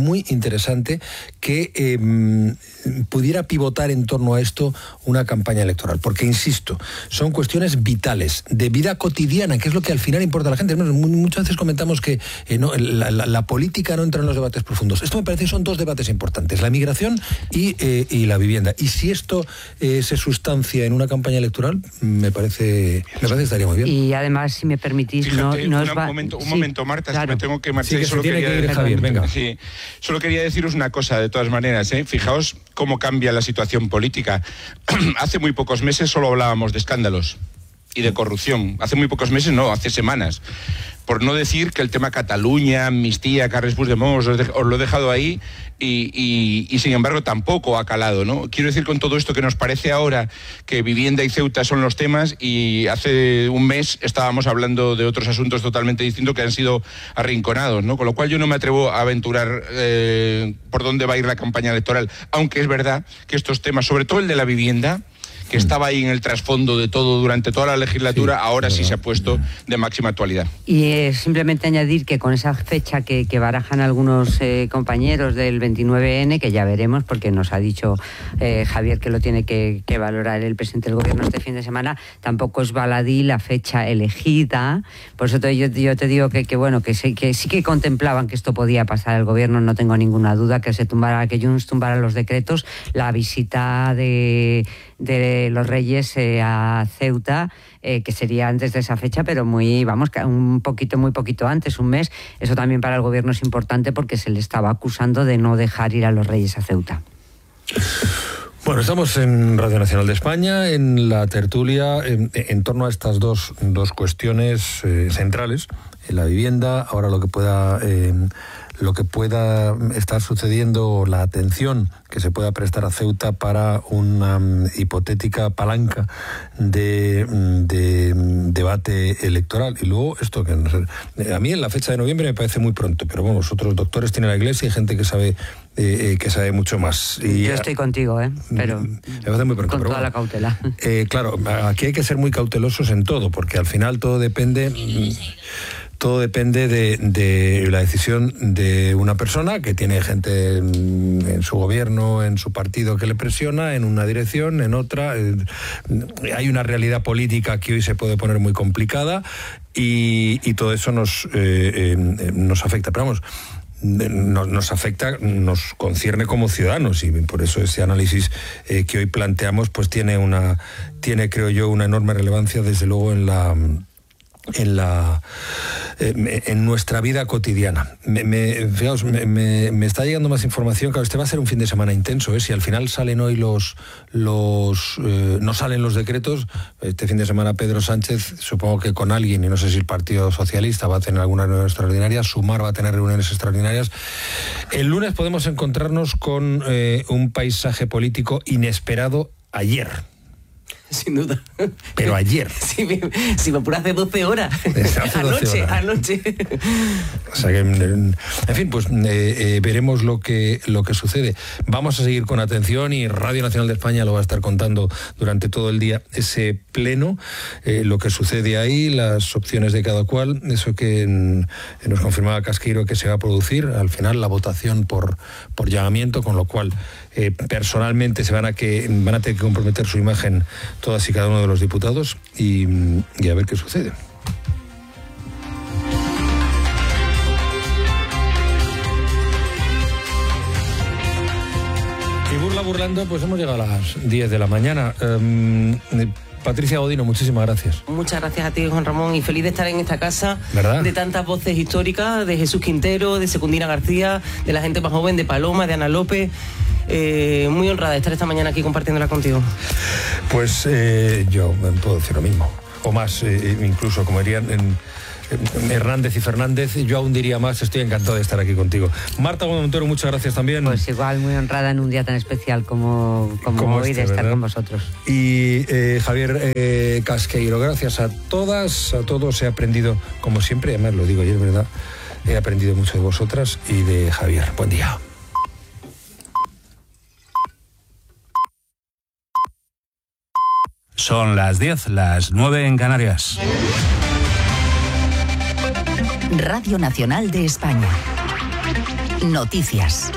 que pudiera pivotar en torno a esto una campaña electoral. Porque, insisto, son cuestiones vitales, de vida cotidiana, que es lo que al final importa a la gente. Muchas veces comentamos que la política no entra en los debates profundos. Esto me parece que son dos debates importantes: la migración y la vivienda. Y si esto se sustancia en una campaña electoral, me parece estaría muy bien. Y además, si me permitís, fíjate, un momento, Marta, claro. Si me tengo que marchar. Sí, que se tiene que ir, Javier, venga. Sí, solo quería deciros una cosa, de todas maneras, Fijaos cómo cambia la situación política. Hace muy pocos meses solo hablábamos de escándalos y de corrupción. Hace muy pocos meses, no, hace semanas. Por no decir que el tema Cataluña, amnistía, Carles Puigdemont, os lo he dejado ahí y sin embargo tampoco ha calado, ¿no? Quiero decir con todo esto que nos parece ahora que vivienda y Ceuta son los temas, y hace un mes estábamos hablando de otros asuntos totalmente distintos que han sido arrinconados, ¿no? Con lo cual yo no me atrevo a aventurar por dónde va a ir la campaña electoral, aunque es verdad que estos temas, sobre todo el de la vivienda, que estaba ahí en el trasfondo de todo durante toda la legislatura, ahora sí se ha puesto de máxima actualidad. Y simplemente añadir que con esa fecha que barajan algunos compañeros del 29N, que ya veremos, porque nos ha dicho Javier que lo tiene que valorar el presidente del gobierno este fin de semana, tampoco es baladí la fecha elegida. Por eso yo te digo que sí que contemplaban que esto podía pasar. El gobierno, no tengo ninguna duda, que Junts tumbara los decretos. La visita de los Reyes a Ceuta, que sería antes de esa fecha, pero muy poquito antes, un mes. Eso también para el gobierno es importante, porque se le estaba acusando de no dejar ir a los Reyes a Ceuta. Bueno, estamos en Radio Nacional de España, en la tertulia, en torno a estas dos cuestiones centrales: la vivienda, ahora lo que pueda lo que pueda estar sucediendo, la atención que se pueda prestar a Ceuta para una hipotética palanca de debate electoral. Y luego esto, que a mí en la fecha de noviembre me parece muy pronto, pero bueno, vosotros doctores tienen la Iglesia y gente que sabe mucho más. Y yo estoy contigo, pero me parece muy pronto, con pero toda la cautela. Claro, aquí hay que ser muy cautelosos en todo, porque al final todo depende de la decisión de una persona que tiene gente en su gobierno, en su partido que le presiona, en una dirección, en otra. Hay una realidad política que hoy se puede poner muy complicada y todo eso nos afecta. Pero vamos, nos afecta, nos concierne como ciudadanos, y por eso ese análisis que hoy planteamos pues tiene creo yo una enorme relevancia, desde luego en nuestra vida cotidiana. Fijaos, me está llegando más información. Claro, este va a ser un fin de semana intenso, Si al final salen hoy no salen los decretos, este fin de semana Pedro Sánchez, supongo que con alguien, y no sé si el Partido Socialista va a tener alguna reunión extraordinaria, Sumar va a tener reuniones extraordinarias. El lunes podemos encontrarnos con un paisaje político inesperado ayer. Sin duda. Pero ayer. Si me apura hace 12 horas. Anoche. O sea que, en fin, pues veremos lo que sucede. Vamos a seguir con atención, y Radio Nacional de España lo va a estar contando durante todo el día, ese pleno, lo que sucede ahí, las opciones de cada cual, eso que nos confirmaba Casqueiro que se va a producir, al final la votación por llamamiento, con lo cual personalmente van a tener que comprometer su imagen todas y cada uno de los diputados y a ver qué sucede. Y burlando, pues hemos llegado a las 10 de la mañana. Patricia Godino, muchísimas gracias. Muchas gracias a ti, Juan Ramón, y feliz de estar en esta casa, ¿verdad?, de tantas voces históricas, de Jesús Quintero, de Secundina García, de la gente más joven, de Paloma, de Ana López. Muy honrada de estar esta mañana aquí compartiéndola contigo. Pues yo puedo decir lo mismo, o más, incluso, como dirían Hernández y Fernández, yo aún diría más. Estoy encantado de estar aquí contigo. Marta Gómez Montero, muchas gracias también. Pues igual, muy honrada en un día tan especial como hoy de estar, ¿verdad?, con vosotros. Y Javier Casqueiro, gracias a todas, a todos. He aprendido, como siempre, además lo digo y es verdad, he aprendido mucho de vosotras y de Javier. Buen día. Son las 10, las 9 en Canarias. Radio Nacional de España. Noticias.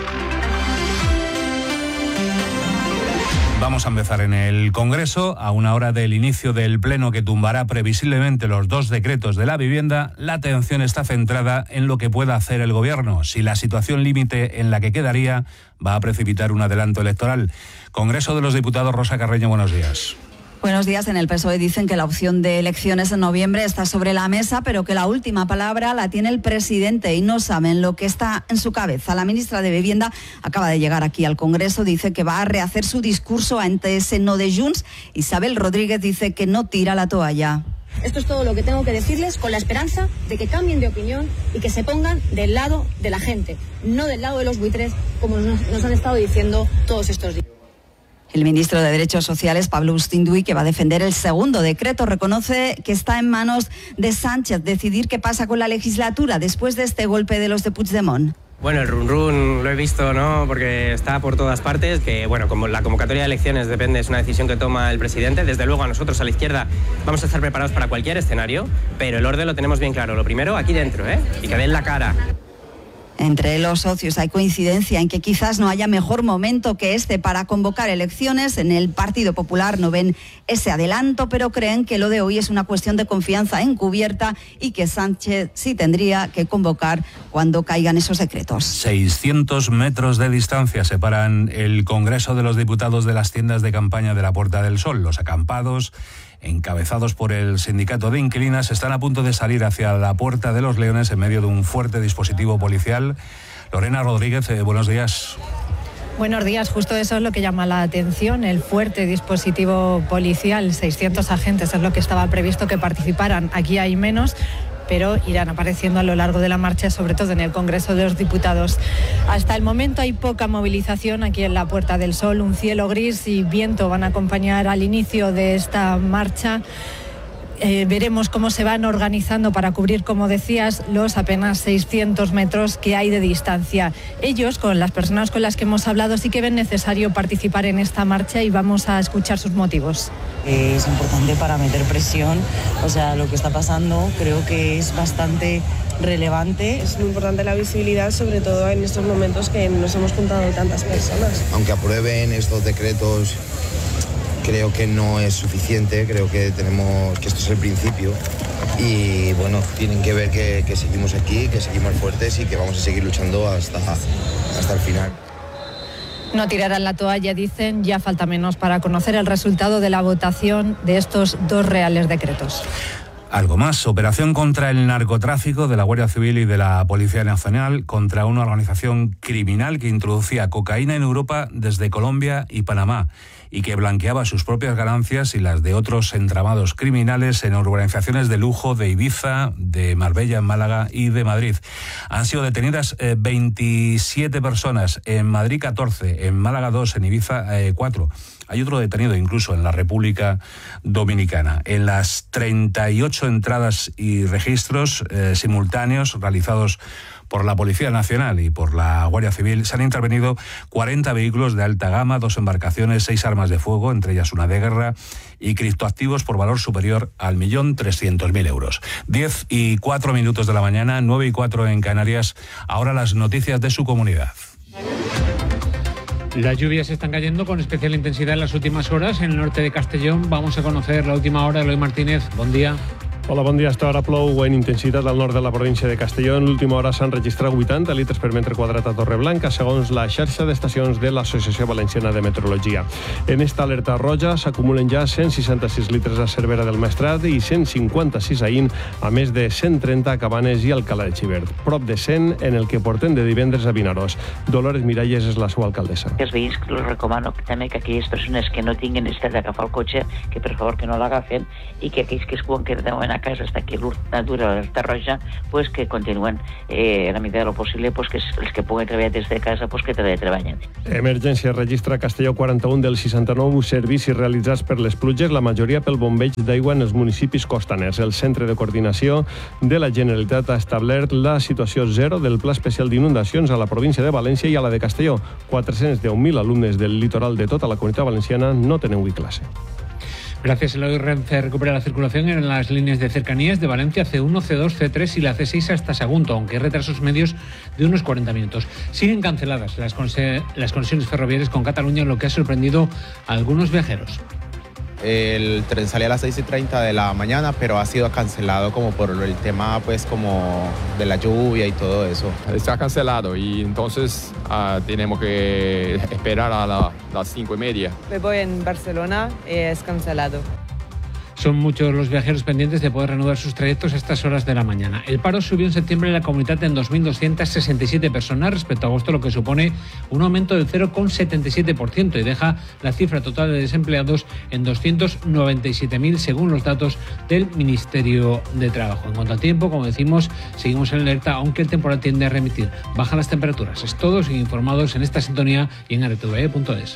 Vamos a empezar en el Congreso. A una hora del inicio del pleno que tumbará previsiblemente los 2 decretos de la vivienda, la atención está centrada en lo que pueda hacer el Gobierno, si la situación límite en la que quedaría va a precipitar un adelanto electoral. Congreso de los Diputados, Rosa Carreño, buenos días. Buenos días. En el PSOE dicen que la opción de elecciones en noviembre está sobre la mesa, pero que la última palabra la tiene el presidente y no saben lo que está en su cabeza. La ministra de Vivienda acaba de llegar aquí al Congreso, dice que va a rehacer su discurso ante ese no de Junts. Isabel Rodríguez dice que no tira la toalla. Esto es todo lo que tengo que decirles, con la esperanza de que cambien de opinión y que se pongan del lado de la gente, no del lado de los buitres, como nos han estado diciendo todos estos días. El ministro de Derechos Sociales, Pablo Ustinduy, que va a defender el segundo decreto, reconoce que está en manos de Sánchez decidir qué pasa con la legislatura después de este golpe de los de Puigdemont. Bueno, el run lo he visto, ¿no? Porque está por todas partes, que bueno, como la convocatoria de elecciones depende, es una decisión que toma el presidente. Desde luego a nosotros a la izquierda vamos a estar preparados para cualquier escenario, pero el orden lo tenemos bien claro. Lo primero, aquí dentro, y que den la cara. Entre los socios hay coincidencia en que quizás no haya mejor momento que este para convocar elecciones. En el Partido Popular no ven ese adelanto, pero creen que lo de hoy es una cuestión de confianza encubierta y que Sánchez sí tendría que convocar cuando caigan esos decretos. 600 metros de distancia separan el Congreso de los Diputados de las tiendas de campaña de la Puerta del Sol. Los acampados, encabezados por el sindicato de inquilinas, están a punto de salir hacia la Puerta de los Leones en medio de un fuerte dispositivo policial. Lorena Rodríguez, buenos días. Buenos días, justo eso es lo que llama la atención, el fuerte dispositivo policial. 600 agentes es lo que estaba previsto que participaran. Aquí hay menos, pero irán apareciendo a lo largo de la marcha, sobre todo en el Congreso de los Diputados. Hasta el momento hay poca movilización aquí en la Puerta del Sol. Un cielo gris y viento van a acompañar al inicio de esta marcha. Veremos cómo se van organizando para cubrir, como decías, los apenas 600 metros que hay de distancia. Ellos, con las personas con las que hemos hablado, sí que ven necesario participar en esta marcha y vamos a escuchar sus motivos. Es importante para meter presión, o sea, lo que está pasando creo que es bastante relevante. Es muy importante la visibilidad, sobre todo en estos momentos que nos hemos juntado tantas personas. Aunque aprueben estos decretos, creo que no es suficiente, creo que esto es el principio y bueno, tienen que ver que seguimos aquí, que seguimos fuertes y que vamos a seguir luchando hasta el final. No tirarán la toalla, dicen, ya falta menos para conocer el resultado de la votación de estos 2 reales decretos. Algo más, operación contra el narcotráfico de la Guardia Civil y de la Policía Nacional contra una organización criminal que introducía cocaína en Europa desde Colombia y Panamá y que blanqueaba sus propias ganancias y las de otros entramados criminales en urbanizaciones de lujo de Ibiza, de Marbella, en Málaga y de Madrid. Han sido detenidas 27 personas, en Madrid 14, en Málaga 2, en Ibiza 4. Hay otro detenido incluso en la República Dominicana. En las 38 entradas y registros simultáneos realizados por la Policía Nacional y por la Guardia Civil se han intervenido 40 vehículos de alta gama, 2 embarcaciones, 6 armas de fuego, entre ellas una de guerra, y criptoactivos por valor superior al 1.300.000 euros. 10:04 de la mañana, 9:04 en Canarias. Ahora las noticias de su comunidad. Las lluvias están cayendo con especial intensidad en las últimas horas. En el norte de Castellón vamos a conocer la última hora. Eloy Martínez, bon dia. Hola, bon dia. Hasta ara plou en intensitat al nord de la província de Castelló. En l'última hora s'han registrat 80 litres per metre quadrat a Torreblanca, segons la xarxa d'estacions de l'Associació Valenciana de Meteorologia. En esta alerta roja s'acumulen ja 166 litres a Cervera del Maestrat i 156 a Aín, a més de 130 a Cabanes i Alcalà de Xivert. Prop de 100 en el que portem de divendres a Vinaròs. Dolores Miralles és la seva alcaldessa. Els veïns que els recomano també que aquelles persones que no tinguin necessitat d'agafar el cotxe, que per favor que no l'agafen, i que aquells que es poden quedar a casa hasta que dura l'alerta roja, pues que continuen en la medida de lo possible, pues que els que puguen treballar des de casa, pues que treballen. Emergència registra Castelló 41 dels 69 servicis realitzats per les pluges, la majoria pel bombeig d'aigua en els municipis costaners. El Centre de Coordinació de la Generalitat ha establert la situació 0 del Pla Especial d'Inundacions a la província de València i a la de Castelló. 410.000 alumnes del litoral de tota la Comunitat Valenciana no tenen avui clase. Gracias, Eloy. Renfe recupera la circulación en las líneas de cercanías de Valencia C1, C2, C3 y la C6 hasta Sagunto, aunque hay retrasos medios de unos 40 minutos. Siguen canceladas las conexiones ferroviarias con Cataluña, lo que ha sorprendido a algunos viajeros. El tren salía a las 6:30 de la mañana, pero ha sido cancelado como por el tema pues como de la lluvia y todo eso. Está cancelado y entonces tenemos que esperar a las 5:30. Me voy en Barcelona y es cancelado. Son muchos los viajeros pendientes de poder reanudar sus trayectos a estas horas de la mañana. El paro subió en septiembre en la comunidad en 2.267 personas respecto a agosto, lo que supone un aumento del 0,77% y deja la cifra total de desempleados en 297.000 según los datos del Ministerio de Trabajo. En cuanto al tiempo, como decimos, seguimos en alerta, aunque el temporal tiende a remitir. Bajan las temperaturas. Es todo, siguen informados en esta sintonía y en rtve.es.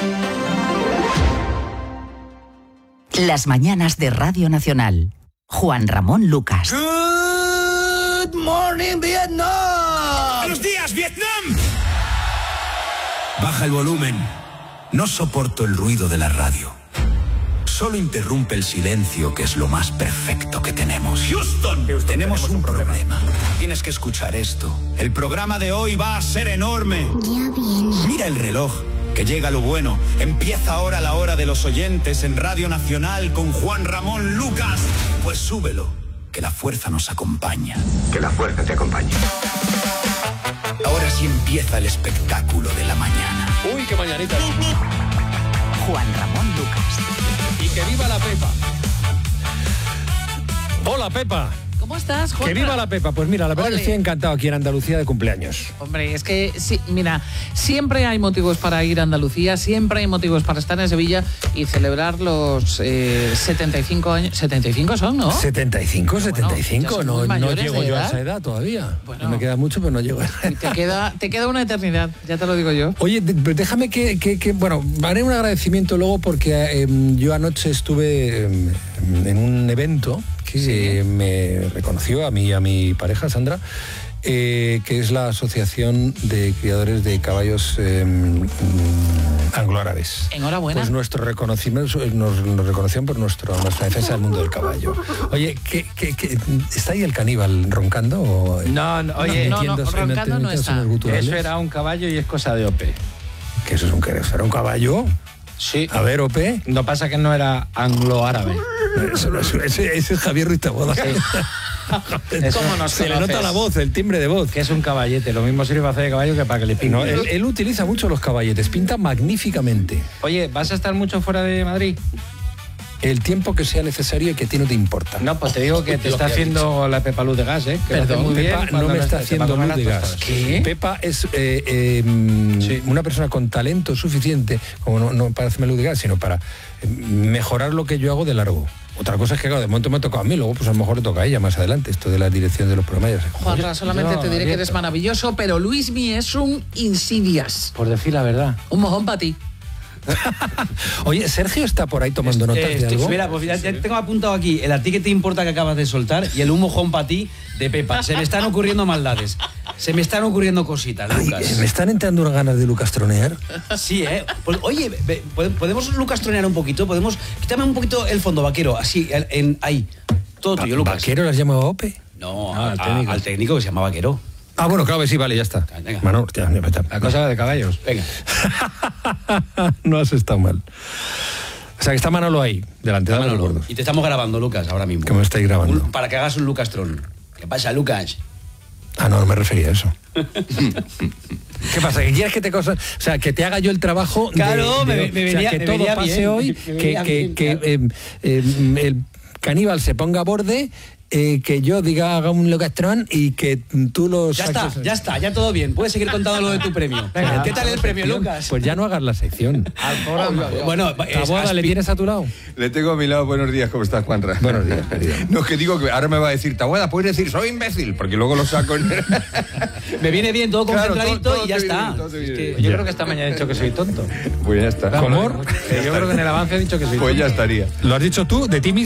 Las mañanas de Radio Nacional. Juan Ramón Lucas. Good morning, Vietnam. Buenos días, Vietnam. Baja el volumen. No soporto el ruido de la radio. Solo interrumpe el silencio, que es lo más perfecto que tenemos. Houston, tenemos un problema. Tienes que escuchar esto. El programa de hoy va a ser enorme. Ya viene. Mira el reloj, que llega lo bueno. Empieza ahora la hora de los oyentes en Radio Nacional con Juan Ramón Lucas. Pues súbelo, que la fuerza nos acompaña. Que la fuerza te acompañe. Ahora sí empieza el espectáculo de la mañana. Uy, qué mañanita. Juan Ramón Lucas. Y que viva la Pepa. Hola, Pepa. ¿Cómo estás, Juan? ¡Que viva la Pepa! Pues mira, la verdad Ole. que estoy encantado aquí en Andalucía de cumpleaños. Hombre, es que, sí, mira, siempre hay motivos para ir a Andalucía, siempre hay motivos para estar en Sevilla y celebrar los 75 años. 75 son, ¿no? 75, Bueno, 75. ya son muy No mayores llego de yo a edad. esa edad todavía. Bueno. No me queda mucho, pero no llego a esa edad. Te queda una eternidad, ya te lo digo yo. Oye, déjame bueno, haré un agradecimiento luego porque yo anoche estuve en un evento que me reconoció a mí y a mi pareja, Sandra, que es la Asociación de Criadores de Caballos Anglo-Árabes. Enhorabuena. Pues nuestro reconocimiento, nos reconocieron por nuestra defensa del mundo del caballo. Oye, ¿está ahí el caníbal roncando? O, No, oye, roncando no está. Eso era un caballo y es cosa de OP. ¿Qué eso es un qué? ¿Era un caballo? Sí. A ver, OP. No pasa que no era anglo-árabe. Ese es Javier Ruiz Taboada. ¿Cómo no se le nota la voz, el timbre de voz. Que es un caballete, lo mismo sirve para hacer de caballo que para que le pinte. No, él utiliza mucho los caballetes, pinta magníficamente. Oye, ¿vas a estar mucho fuera de Madrid? El tiempo que sea necesario y que a ti no te importa. No, pues te digo que te está haciendo la Pepa luz de gas, ¿eh? Que lo hace Perdón, muy Pepa bien no me está te haciendo va a luz de comer gas. las ¿Qué? Pepa es una persona con talento suficiente, como no para hacerme luz de gas, sino para mejorar lo que yo hago de largo. Otra cosa es que, claro, de momento me ha tocado a mí, luego pues a lo mejor le toca a ella más adelante, esto de la dirección de los programas. Juanra, solamente te diré que eres maravilloso, pero Luismi es un insidias. Por decir la verdad. Un mojón para ti. Oye, Sergio está por ahí tomando notas de algo. Mira, pues ya tengo apuntado aquí el a ti que te importa que acabas de soltar y el un mojón para ti de Pepa. Se me están ocurriendo maldades. Se me están ocurriendo cositas, Lucas. Me están entrando unas ganas de Lucas tronear. Sí, pues, oye, ¿podemos Lucas tronear un poquito? Quítame un poquito el fondo, vaquero, así, ahí. Todo tuyo, Lucas. ¿Vaquero las llamaba OPE? No, al técnico que se llama Vaquero. Ah, bueno, claro que sí, vale, ya está. Venga. Bueno, ya. La cosa de caballos. Venga. No has estado mal. O sea, que está Manolo ahí, delante de Manolo. Manolo. Y te estamos grabando, Lucas, ahora mismo. ¿Cómo me estáis grabando? Para que hagas un Lucas Tron. ¿Qué pasa, Lucas? Ah, no me refería a eso. ¿Qué pasa? ¿Que quieres que te cosas? O sea, que te haga yo el trabajo. Claro, me venía, o sea, que me todo venía pase bien, hoy, que el caníbal se ponga a borde. Que yo haga un locastrón y que tú lo saques. Ya está, todo bien. Puedes seguir contando lo de tu premio. Venga, ¿qué tal el premio, Lucas? Pues ya no hagas la sección. Bueno, Taboada, ¿le tienes a tu lado? Le tengo a mi lado. Buenos días, ¿cómo estás, Juanra? Buenos días, querido. No, es que digo que ahora me va a decir, Taboada, puedes decir, soy imbécil, porque luego lo saco en... Me viene bien, todo concentradito todo y ya está. Yo creo que esta mañana he dicho que soy tonto. Pues ya está. ¿Cómo? Yo creo que en el avance he dicho que soy tonto. Pues ya estaría. ¿Lo has dicho tú de ti mismo?